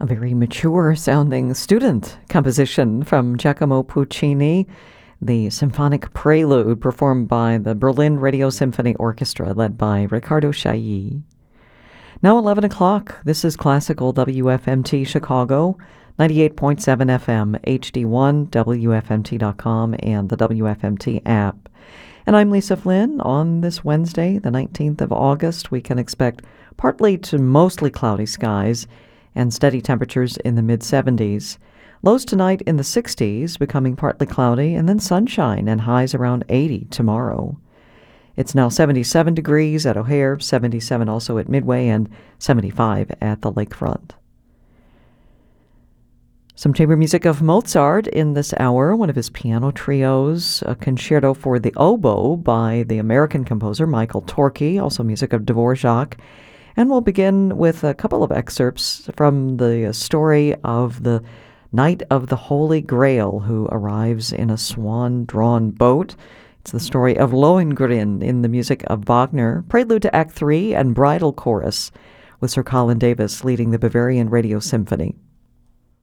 A very mature-sounding student composition from Giacomo Puccini, the Symphonic Prelude, performed by the Berlin Radio Symphony Orchestra, led by Riccardo Chailly. Now 11 o'clock, this is Classical WFMT Chicago, 98.7 FM, HD1, WFMT.com, and the WFMT app. And I'm Lisa Flynn. On this Wednesday, the 19th of August, we can expect partly to mostly cloudy skies and steady temperatures in the mid-70s. Lows tonight in the 60s, becoming partly cloudy, and then sunshine and highs around 80 tomorrow. It's now 77 degrees at O'Hare, 77 also at Midway, and 75 at the lakefront. Some chamber music of Mozart in this hour, one of his piano trios, a concerto for the oboe by the American composer Michael Torke, also music of Dvorak. And we'll begin with a couple of excerpts from the story of the Knight of the Holy Grail who arrives in a swan-drawn boat. It's the story of Lohengrin in the music of Wagner, prelude to Act 3 and bridal chorus with Sir Colin Davis leading the Bavarian Radio Symphony.